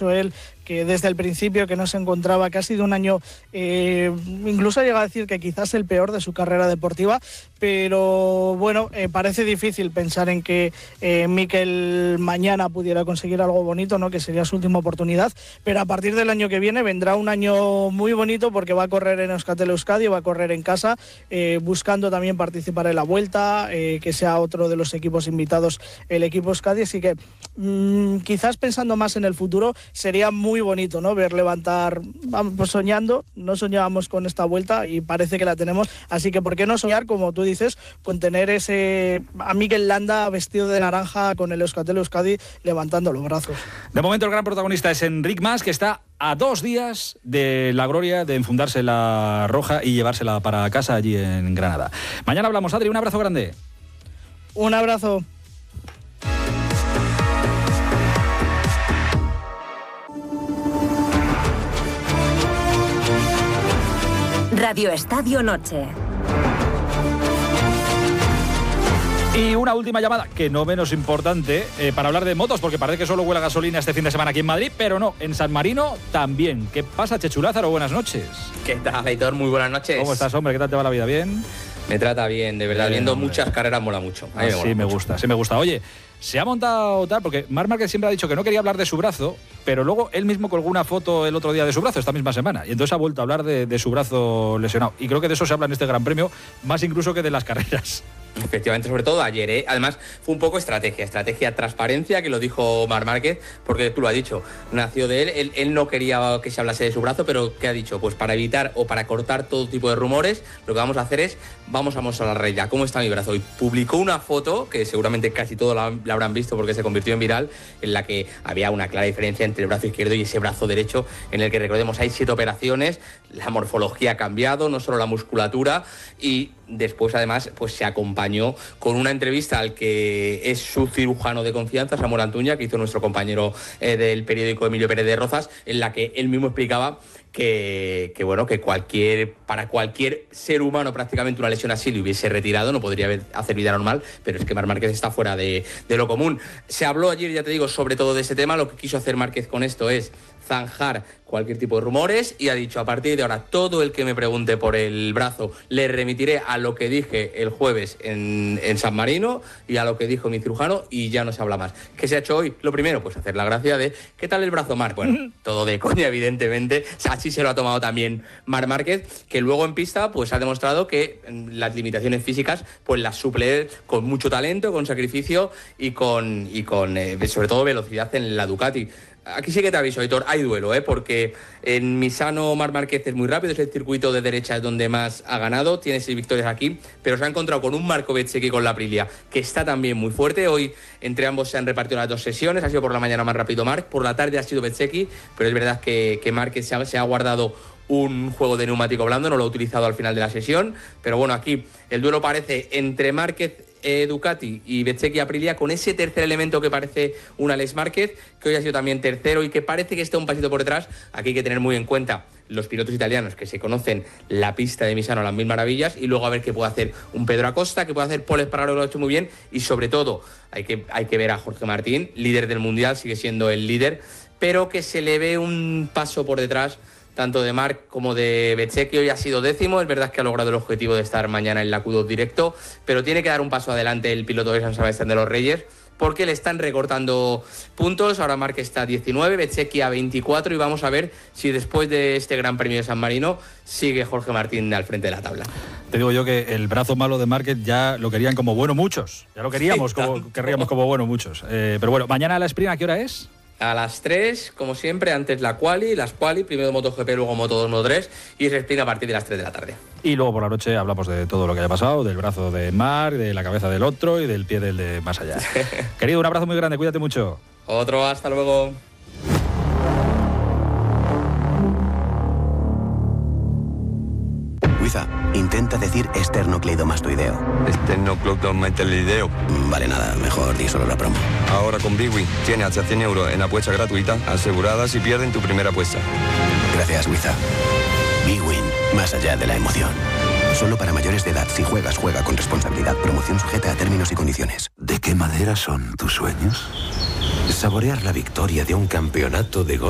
dicho él, que desde el principio que no se encontraba, que ha sido un año, incluso llega a decir que quizás el peor de su carrera deportiva, pero bueno, parece difícil pensar en que Mikel mañana pudiera conseguir algo bonito, ¿no? Que sería su última oportunidad, pero a partir del año que viene vendrá un año muy bonito porque va a correr en Euskaltel-Euskadi, va a correr en casa, buscando también participar en la Vuelta, que sea otro de los equipos invitados el equipo Euskadi, así que quizás pensando más en el futuro sería muy bonito, ¿no? Ver levantar, vamos, pues soñando, no soñábamos con esta Vuelta y parece que la tenemos, así que ¿por qué no soñar, como tú dices, con tener a Mikel Landa vestido de naranja con el Euskaltel-Euskadi levantando los brazos? De momento el gran protagonista es Enric Mas, que está a 2 días de la gloria de enfundarse la roja y llevársela para casa allí en Granada. Mañana hablamos, Adri, un abrazo grande. Un abrazo. Radio Estadio Noche. Y una última llamada, que no menos importante, para hablar de motos, porque parece que solo huele a gasolina este fin de semana aquí en Madrid, pero no, en San Marino también. ¿Qué pasa, Chechu Lázaro? Buenas noches. ¿Qué tal, Aitor? Muy buenas noches. ¿Cómo estás, hombre? ¿Qué tal te va la vida? ¿Bien? Me trata bien, de verdad. Viendo muchas carreras mola mucho. Sí, me gusta. Oye, se ha montado tal, porque Marc Márquez siempre ha dicho que no quería hablar de su brazo, pero luego él mismo colgó una foto el otro día de su brazo, esta misma semana, y entonces ha vuelto a hablar de su brazo lesionado. Y creo que de eso se habla en este Gran Premio, más incluso que de las carreras. Efectivamente, sobre todo ayer, ¿eh? Además, fue un poco estrategia, transparencia, que lo dijo Marc Márquez, porque tú lo has dicho, nació de él no quería que se hablase de su brazo, pero ¿qué ha dicho? Pues para evitar o para cortar todo tipo de rumores, lo que vamos a hacer es, vamos a mostrar a la red ya cómo está mi brazo. Y publicó una foto, que seguramente casi todos la habrán visto porque se convirtió en viral, en la que había una clara diferencia entre el brazo izquierdo y ese brazo derecho, en el que, recordemos, hay 7 operaciones, la morfología ha cambiado, no solo la musculatura, y después además pues se acompañó con una entrevista al que es su cirujano de confianza, Samuel Antuña, que hizo nuestro compañero del periódico Emilio Pérez de Rozas, en la que él mismo explicaba que para cualquier ser humano prácticamente una lesión así le hubiese retirado, no podría hacer vida normal, pero es que Marc Márquez está fuera de lo común. Se habló ayer, ya te digo, sobre todo de ese tema. Lo que quiso hacer Márquez con esto es zanjar cualquier tipo de rumores y ha dicho: a partir de ahora, todo el que me pregunte por el brazo le remitiré a lo que dije el jueves en San Marino y a lo que dijo mi cirujano, y ya no se habla más. ¿Qué se ha hecho hoy? Lo primero, pues hacer la gracia de ¿qué tal el brazo, Marc? Bueno, todo de coña, evidentemente. Así se lo ha tomado también Marc Márquez, que luego en pista pues ha demostrado que las limitaciones físicas pues las suple con mucho talento, con sacrificio y con sobre todo velocidad en la Ducati. Aquí sí que te aviso, Aitor, hay duelo, porque en Misano Marc Márquez es muy rápido, es el circuito de derecha donde más ha ganado, tiene 6 victorias aquí, pero se ha encontrado con un Marco Bezzecchi con la Aprilia, que está también muy fuerte. Hoy entre ambos se han repartido las 2 sesiones, ha sido por la mañana más rápido Marc, por la tarde ha sido Bezzecchi, pero es verdad que Márquez se ha guardado un juego de neumático blando, no lo ha utilizado al final de la sesión, pero bueno, aquí el duelo parece entre Márquez Ducati y Bezzecchi Aprilia, con ese tercer elemento que parece un Alex Márquez, que hoy ha sido también tercero y que parece que está un pasito por detrás. Aquí hay que tener muy en cuenta los pilotos italianos que se conocen la pista de Misano a las mil maravillas, y luego a ver qué puede hacer un Pedro Acosta, que puede hacer Pol Espargaro, que lo ha hecho muy bien, y sobre todo hay que ver a Jorge Martín, líder del Mundial, sigue siendo el líder, pero que se le ve un paso por detrás tanto de Marc como de Bezzecchi. Hoy ha sido 10º, es verdad que ha logrado el objetivo de estar mañana en la Q2 directo, pero tiene que dar un paso adelante el piloto de San Sebastián de los Reyes, porque le están recortando puntos. Ahora Marc está a 19, Bezzecchi a 24, y vamos a ver si después de este Gran Premio de San Marino sigue Jorge Martín al frente de la tabla. Te digo yo que el brazo malo de Márquez ya lo querían como bueno muchos, ya lo queríamos, querríamos como bueno muchos. Pero bueno, mañana la sprint, ¿a qué hora es? A las 3, como siempre, antes las quali, primero MotoGP, luego Moto2, Moto3, y ese sprint a partir de las 3 de la tarde. Y luego por la noche hablamos de todo lo que haya pasado, del brazo de Marc, de la cabeza del otro y del pie del de más allá. Querido, un abrazo muy grande, cuídate mucho. Otro, hasta luego. Wiza, intenta decir esternocleidomastoideo. Esternocleidomastoideo. Vale, nada, mejor di solo la promo. Ahora con Bwin tienes hasta 100 euros en apuesta gratuita asegurada si pierden tu primera apuesta. Gracias, Wiza. Bwin, más allá de la emoción. Solo para mayores de edad. Si juegas, juega con responsabilidad. Promoción sujeta a términos y condiciones. ¿De qué madera son tus sueños? Saborear la victoria de un campeonato de golf